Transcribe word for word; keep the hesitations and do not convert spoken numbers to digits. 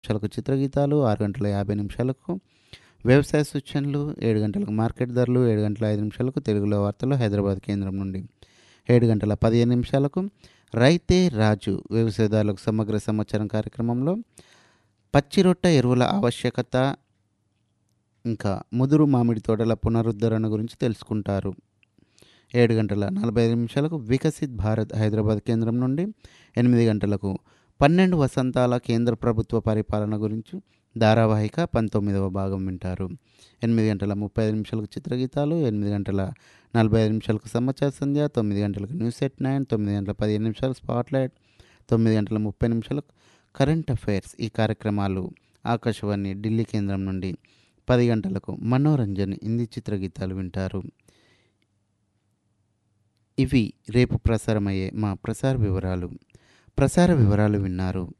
నిమిషాలకు చిత్రగీతాలు, ఆరు గంటల యాభై నిమిషాలకు వ్యవసాయ సూచనలు, ఏడు గంటలకు మార్కెట్ ధరలు, ఏడు గంటల ఐదు నిమిషాలకు తెలుగులో వార్తలు హైదరాబాద్ కేంద్రం నుండి, ఏడు గంటల పదిహేను నిమిషాలకు రైతే రాజు వ్యవసాయదారులకు సమగ్ర సమాచారం కార్యక్రమంలో పచ్చిరొట్ట ఎరువుల ఆవశ్యకత, ఇంకా ముదురు మామిడి తోటల పునరుద్ధరణ గురించి తెలుసుకుంటారు. ఏడు గంటల నలభై ఐదు నిమిషాలకు వికసిత్ భారత్ హైదరాబాద్ కేంద్రం నుండి, ఎనిమిది గంటలకు పన్నెండు వసంతాల కేంద్ర ప్రభుత్వ పరిపాలన గురించి ధారావాహిక పంతొమ్మిదవ భాగం వింటారు. ఎనిమిది గంటల ముప్పై ఐదు నిమిషాలకు చిత్రగీతాలు, ఎనిమిది గంటల నలభై ఐదు నిమిషాలకు సమాచార సంధ్య, తొమ్మిది గంటలకు న్యూస్ ఎట్ నైన్, తొమ్మిది గంటల పదిహేను నిమిషాలు స్పాట్లైట్, తొమ్మిది గంటల ముప్పై నిమిషాలకు కరెంట్ అఫైర్స్. ఈ కార్యక్రమాలు ఆకాశవాణి ఢిల్లీ కేంద్రం నుండి. పది గంటలకు మనోరంజన్ హిందీ చిత్రగీతాలు వింటారు. ఇవి రేపు ప్రసారమయ్యే మా ప్రసార వివరాలు. ప్రసార వివరాలు విన్నారు.